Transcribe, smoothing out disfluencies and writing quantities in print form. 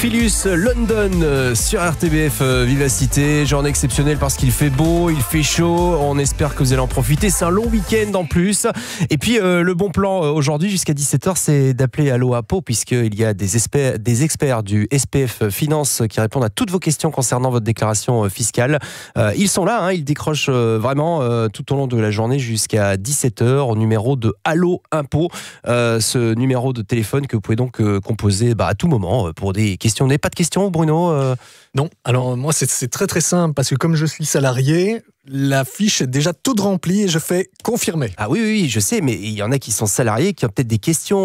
Philus London sur RTBF Vivacité, journée exceptionnelle parce qu'il fait beau, il fait chaud, on espère que vous allez en profiter, c'est un long week-end en plus. Et puis le bon plan aujourd'hui jusqu'à 17h, c'est d'appeler Allo Impôts puisqu'il y a des experts du SPF Finance qui répondent à toutes vos questions concernant votre déclaration fiscale. Ils sont là, ils décrochent vraiment tout au long de la journée jusqu'à 17h au numéro de Allo Impôts, ce numéro de téléphone que vous pouvez donc composer à tout moment pour des questions. Vous n'avez pas de questions, Bruno Non, alors moi c'est très très simple parce que comme je suis salarié, la fiche est déjà toute remplie et je fais confirmer. Ah oui, je sais, mais il y en a qui sont salariés qui ont peut-être des questions.